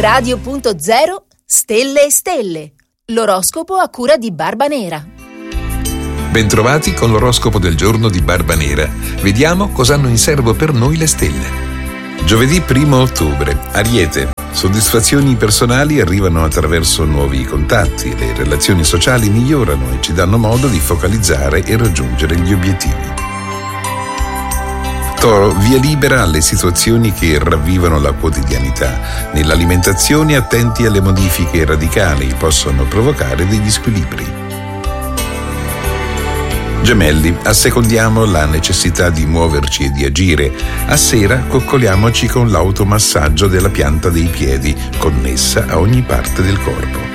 Radio.0 Stelle e Stelle. L'oroscopo a cura di Barba Nera. Bentrovati con l'oroscopo del giorno di Barba Nera. Vediamo cosa hanno in serbo per noi le stelle. Giovedì 1 ottobre, Ariete. Soddisfazioni personali arrivano attraverso nuovi contatti, le relazioni sociali migliorano e ci danno modo di focalizzare e raggiungere gli obiettivi. Toro, via libera alle situazioni che ravvivano la quotidianità. Nell'alimentazione attenti alle modifiche radicali, possono provocare degli squilibri. Gemelli, assecondiamo la necessità di muoverci e di agire. A sera coccoliamoci con l'automassaggio della pianta dei piedi, connessa a ogni parte del corpo.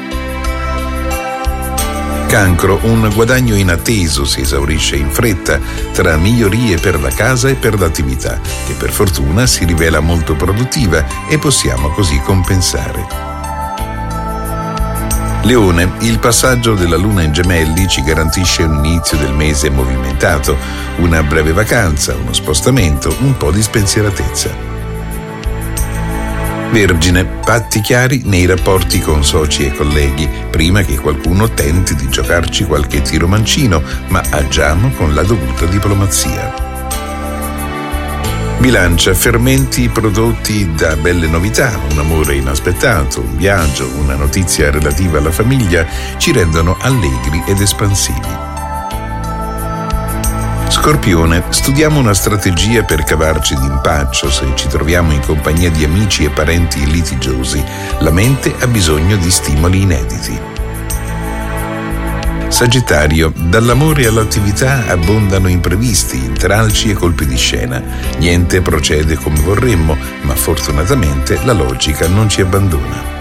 Cancro, un guadagno inatteso si esaurisce in fretta tra migliorie per la casa e per l'attività, che per fortuna si rivela molto produttiva e possiamo così compensare. Leone, il passaggio della luna in Gemelli ci garantisce un inizio del mese movimentato, una breve vacanza, uno spostamento, un po' di spensieratezza. Vergine, patti chiari nei rapporti con soci e colleghi, prima che qualcuno tenti di giocarci qualche tiro mancino, ma agiamo con la dovuta diplomazia. Bilancia, fermenti prodotti da belle novità, un amore inaspettato, un viaggio, una notizia relativa alla famiglia ci rendono allegri ed espansivi. Scorpione, studiamo una strategia per cavarci d'impaccio se ci troviamo in compagnia di amici e parenti litigiosi. La mente ha bisogno di stimoli inediti. Sagittario, dall'amore all'attività abbondano imprevisti, intralci e colpi di scena. Niente procede come vorremmo, ma fortunatamente la logica non ci abbandona.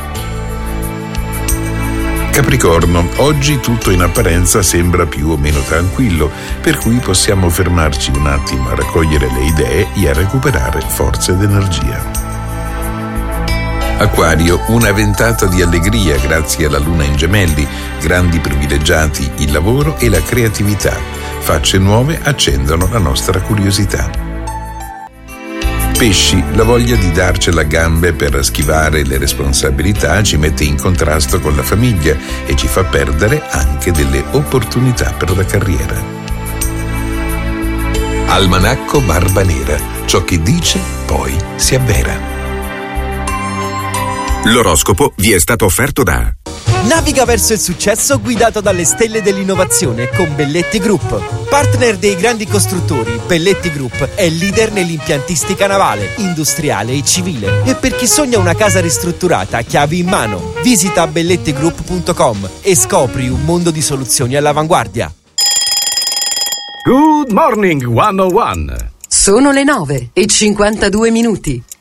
Capricorno, oggi tutto in apparenza sembra più o meno tranquillo, per cui possiamo fermarci un attimo a raccogliere le idee e a recuperare forze ed energia. Acquario, una ventata di allegria grazie alla luna in Gemelli, grandi privilegiati il lavoro e la creatività. Facce nuove accendono la nostra curiosità. Pesci, la voglia di darcela a gambe per schivare le responsabilità ci mette in contrasto con la famiglia e ci fa perdere anche delle opportunità per la carriera. Almanacco Barba Nera, ciò che dice poi si avvera. L'oroscopo vi è stato offerto da Naviga verso il successo guidato dalle stelle dell'innovazione con Belletti Group. Partner dei grandi costruttori, Belletti Group è leader nell'impiantistica navale, industriale e civile. E per chi sogna una casa ristrutturata, chiavi in mano. Visita bellettigroup.com e scopri un mondo di soluzioni all'avanguardia. Good Morning 101. Sono le 9:52.